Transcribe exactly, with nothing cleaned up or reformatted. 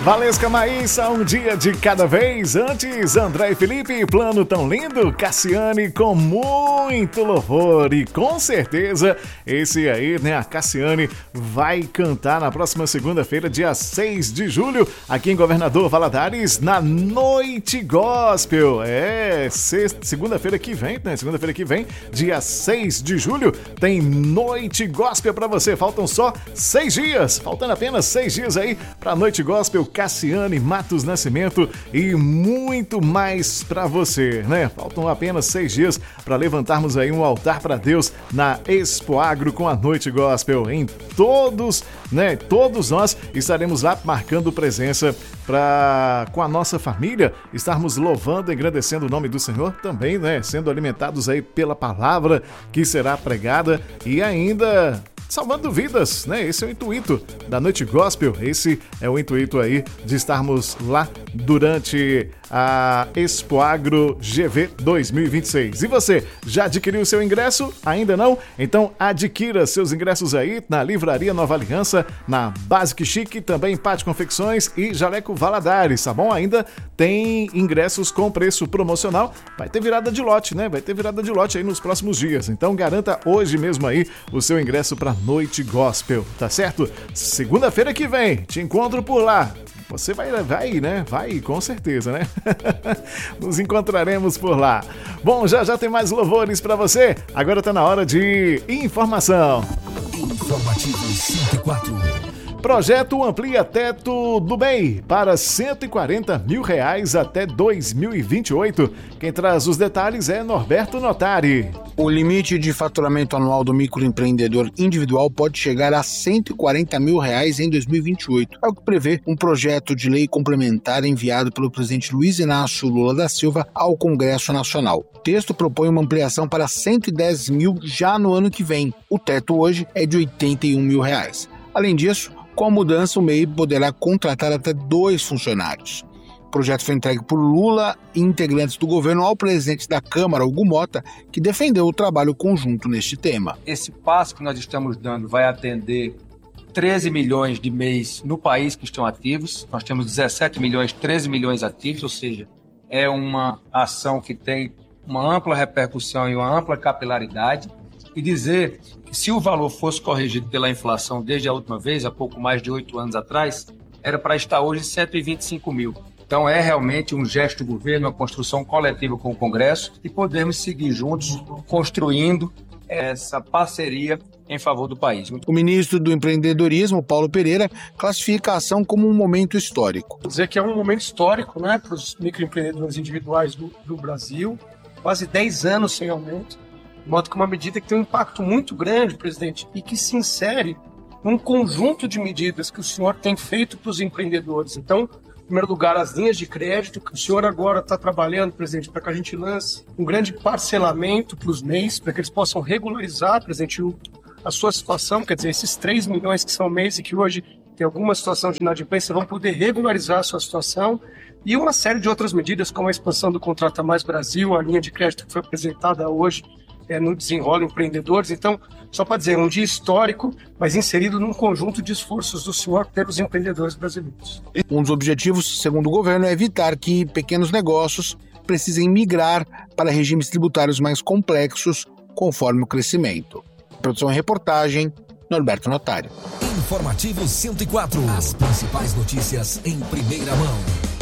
Valesca Maíssa, um dia de cada vez. Antes, André e Felipe, plano tão lindo. Cassiane com muito louvor. E com certeza, esse aí, né, a Cassiane vai cantar na próxima segunda-feira, dia seis de julho, aqui em Governador Valadares, na Noite Gospel. É, segunda-feira que vem, né, segunda-feira que vem, dia seis de julho, tem Noite Gospel pra você. Faltam só seis dias, faltando apenas seis dias aí pra Noite Gospel. Cassiane Matos Nascimento e muito mais para você, né? Faltam apenas seis dias para levantarmos aí um altar para Deus na Expo Agro com a Noite Gospel. Em todos, né? Todos nós estaremos lá marcando presença para, com a nossa família, estarmos louvando e agradecendo o nome do Senhor também, né? Sendo alimentados aí pela palavra que será pregada e ainda salvando vidas, né? Esse é o intuito da Noite Gospel, esse é o intuito aí de estarmos lá durante a Expo Agro G V dois mil e vinte e seis. E você, já adquiriu seu ingresso? Ainda não? Então adquira seus ingressos aí na Livraria Nova Aliança, na Basic Chic, também Pátio Confecções e Jaleco Valadares, tá bom? Ainda tem ingressos com preço promocional, vai ter virada de lote, né? Vai ter virada de lote aí nos próximos dias, então garanta hoje mesmo aí o seu ingresso para Noite Gospel, tá certo? Segunda-feira que vem, te encontro por lá. Você vai, vai, né? Vai, com certeza, né? Nos encontraremos por lá. Bom, já já tem mais louvores pra você. Agora tá na hora de informação. Informativo cento e quatro. Projeto amplia teto do B E I para cento e quarenta mil reais até dois mil e vinte e oito. Quem traz os detalhes é Norberto Notari. O limite de faturamento anual do microempreendedor individual pode chegar a cento e quarenta mil reais em dois mil e vinte e oito. É o que prevê um projeto de lei complementar enviado pelo presidente Luiz Inácio Lula da Silva ao Congresso Nacional. O texto propõe uma ampliação para cento e dez mil já no ano que vem. O teto hoje é de oitenta e um mil reais. Além disso, com a mudança, o M E I poderá contratar até dois funcionários. O projeto foi entregue por Lula e integrantes do governo ao presidente da Câmara, Hugo Mota, que defendeu o trabalho conjunto neste tema. Esse passo que nós estamos dando vai atender treze milhões de M E Is no país que estão ativos. Nós temos dezessete milhões, treze milhões ativos, ou seja, é uma ação que tem uma ampla repercussão e uma ampla capilaridade. E dizer que se o valor fosse corrigido pela inflação desde a última vez, há pouco mais de oito anos atrás, era para estar hoje cento e vinte e cinco mil. Então é realmente um gesto do governo, uma construção coletiva com o Congresso e podemos seguir juntos construindo essa parceria em favor do país. O ministro do Empreendedorismo, Paulo Pereira, classifica a ação como um momento histórico. Dizer que é um momento histórico, né, para os microempreendedores individuais do, do Brasil, quase dez anos sem aumento. De modo que uma medida que tem um impacto muito grande, presidente, e que se insere num conjunto de medidas que o senhor tem feito para os empreendedores. Então, em primeiro lugar, as linhas de crédito, que o senhor agora está trabalhando, presidente, para que a gente lance um grande parcelamento para os M E Is, para que eles possam regularizar, presidente, a sua situação, quer dizer, esses três milhões que são M E Is e que hoje tem alguma situação de inadimplência vão poder regularizar a sua situação. E uma série de outras medidas, como a expansão do Contrata Mais Brasil, a linha de crédito que foi apresentada hoje, É, no Desenrola Empreendedores. Então, só para dizer, um dia histórico, mas inserido num conjunto de esforços do senhor pelos empreendedores brasileiros. Um dos objetivos, segundo o governo, é evitar que pequenos negócios precisem migrar para regimes tributários mais complexos conforme o crescimento. Produção e reportagem, Norberto Notari. Informativo cento e quatro. As principais notícias em primeira mão.